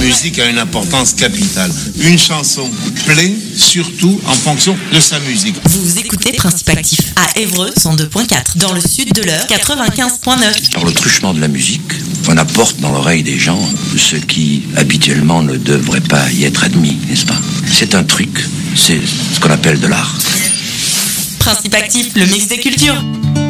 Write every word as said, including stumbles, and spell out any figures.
musique a une importance capitale. Une chanson plaît surtout en fonction de sa musique. Vous écoutez Principe Actif à Évreux cent deux virgule quatre, dans le sud de l'Eure quatre-vingt-quinze virgule neuf. Par le truchement de la musique, on apporte dans l'oreille des gens ce qui habituellement ne devrait pas y être admis, n'est-ce pas? C'est un truc, c'est ce qu'on appelle de l'art. Principe Actif, le mix des cultures.